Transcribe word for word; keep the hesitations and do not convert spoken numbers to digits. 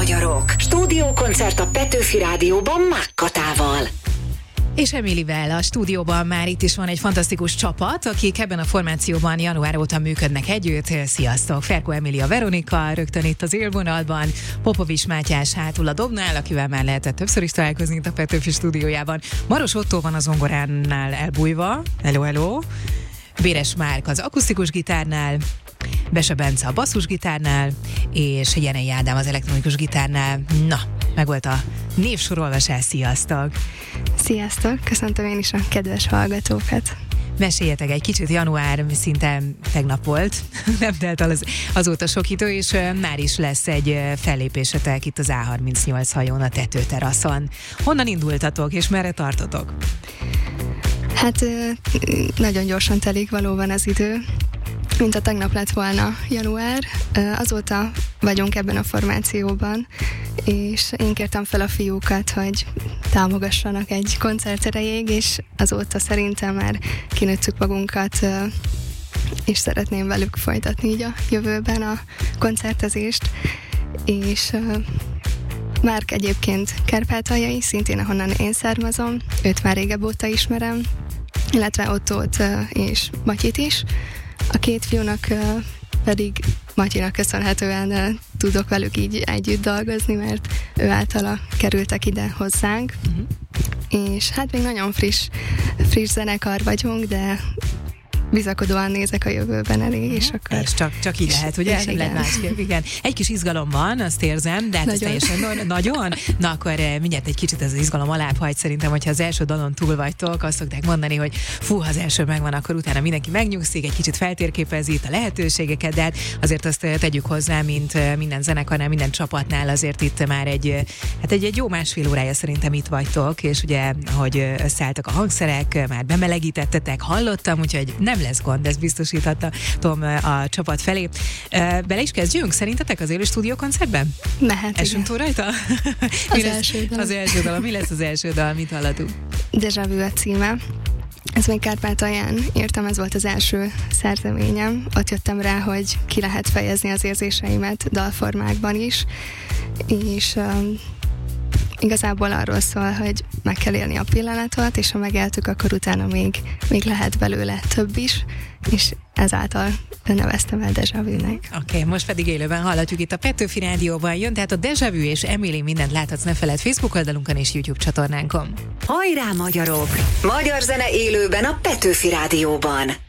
magyarok. Stúdiókoncert a Petőfi Rádióban Mákkatával. És Emilivel a stúdióban már itt is van egy fantasztikus csapat, akik ebben a formációban január óta működnek együtt. Sziasztok! Ferko Emilia Veronika rögtön itt az élvonalban, Popovics Mátyás hátul a dobnál, akivel már lehetett többször is találkozni itt a Petőfi stúdiójában. Maros Ottó van a zongoránál elbújva. Hello, hello! Béres Márk az akusztikus gitárnál, Bese Bence a basszusgitárnál, és Jenei Ádám az elektronikus gitárnál. Na, meg volt a névsorolvasás, sziasztok! Sziasztok! Köszöntöm én is a kedves hallgatókat! Meséljetek egy kicsit, január szinte tegnap volt, nem telt az, azóta sok idő, és már is lesz egy fellépésetek itt az á harmincnyolc hajón, a tetőteraszon. Honnan indultatok, és merre tartotok? Hát nagyon gyorsan telik valóban az idő, mint a tegnap lett volna január. Azóta vagyunk ebben a formációban, és én kértem fel a fiúkat, hogy támogassanak egy koncert erejéig, és azóta szerintem már kinőttük magunkat, és szeretném velük folytatni így a jövőben a koncertezést. És Márk egyébként kárpátaljai, szintén ahonnan én származom, őt már régebb óta ismerem, illetve Ottót és Matyit is. A két fiúnak pedig Matyinak köszönhetően tudok velük így együtt dolgozni, mert ő általa kerültek ide hozzánk. Uh-huh. És hát még nagyon friss, friss zenekar vagyunk, de bizakodóan nézek a jövőben elé, és akkor... És csak, csak így lehet, ugye? Nem lehet másképp, igen. Egy kis izgalom van, azt érzem, de hát ez teljesen no, nagyon. Na akkor mindjárt egy kicsit ez az izgalom alább hagy, szerintem, hogyha az első dalon túl vagytok, azt szokták mondani, hogy fú, ha az első megvan, akkor utána mindenki megnyugszik, egy kicsit feltérképezi itt a lehetőségeket, de hát azért azt tegyük hozzá, mint minden zenekarnál, minden csapatnál, azért itt már egy, hát egy, egy jó másfél órája szerintem itt vagytok, és ugye, hogy összeálltak a hangszerek, már bemelegítettetek, hallottam, úgyhogy nem lesz gond, ezt biztosíthatom a csapat felé. Bele is kezdjünk szerintetek az élő stúdiókoncertben? Mehet, Esünk túl rajta? Az első dal. Az első dal. Mi lesz az első dal? Mit hallatunk? Déjà vu a címe. Ez még Kárpátalján írtam, ez volt az első szerzeményem. Ott jöttem rá, hogy ki lehet fejezni az érzéseimet dalformákban is, és um, igazából arról szól, hogy meg kell élni a pillanatot, és ha megéltük, akkor utána még, még lehet belőle több is, és ezáltal neveztem el Déjà vu-nek. Oké, okay, most pedig élőben hallhatjuk itt a Petőfi Rádióban jön, tehát a Déjà vu és Emily mindent láthatsz, ne feled Facebook oldalunkon és YouTube csatornánkon. Hajrá magyarok! Magyar zene élőben a Petőfi Rádióban.